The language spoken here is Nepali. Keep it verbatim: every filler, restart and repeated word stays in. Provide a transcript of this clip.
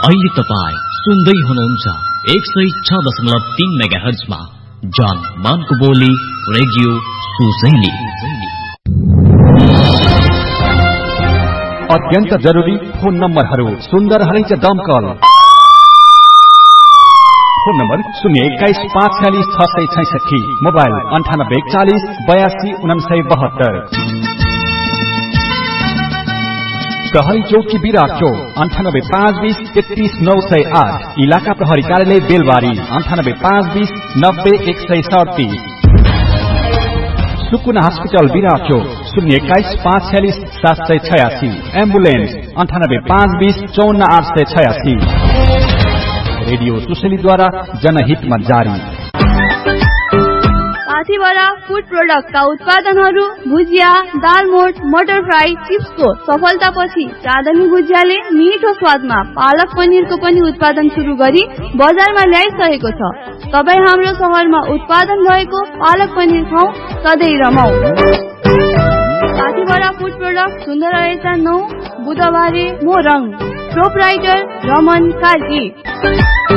अहिले तपाईँ सुन्दै हुनुहुन्छ एक सय छ दशमलव तीन मेगा हर्जमा जन मनको बोली रेडियो सुसैली। अत्यन्त जरुरी फोन नम्बरहरू सुन्दर हरिच दमकल। फोन नम्बर शून्य एक्काइस पाँच छ्यालिस छ सय छैसठी, मोबाइल अन्ठानब्बे चालिस बयासी उनासय बहत्तर। प्रहरी चौकी विराट चौक अन्ठानब्बे पाँच बीस तेत्तीस नौ सय आठ, इलाका प्रहरी कार्यालय बेलबारी अन्ठानब्बे पाँच बीस नब्बे एक सय सड़तीस। सुकुना हस्पिटल विराट चौक शून्य एक्काइस पाँच छ्यालिस सात सय छयासी, एम्बुलेन्स अन्ठानब्बे पाँच बीस चौन्न आठ सय छयासी। रेडियो सुशलीद्वारा जनहितमा जारी। पाथीभरा फूड प्रोडक्टका उत्पादनहरू भुजिया, दालमोट, मटर फ्राई, चिप्सको सफलतापछि चाँदनी भुजियाले मिठो स्वादमा पालक पनिरको पनि उत्पादन सुरु गरी बजारमा ल्याइसकेको छ। तपाईँ हाम्रो सहरमा उत्पादन भएको पालक पनिर खाऊ, सधैँ रमाऊ। पाथीभरा फूड प्रोडक्ट सुन्दर रहेछ नौ बुधबारे मोरङ, प्रोपराइटर रमन कार्की।